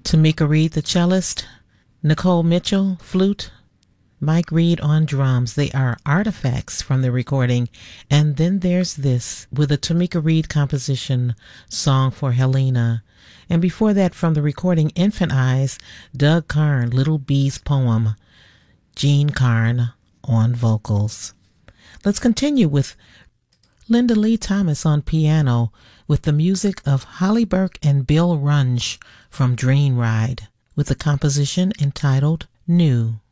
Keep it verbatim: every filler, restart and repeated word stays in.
Tamika Reed, the cellist, Nicole Mitchell, flute, Mike Reed on drums. They are artifacts from the recording. And then there's this with a Tamika Reed composition, Song for Helena. And before that, from the recording Infant Eyes, Doug Karn, Little Bee's Poem, Gene Karn on vocals. Let's continue with Linda Lee Thomas on piano with the music of Holly Burke and Bill Runge from Dream Ride with the composition entitled New.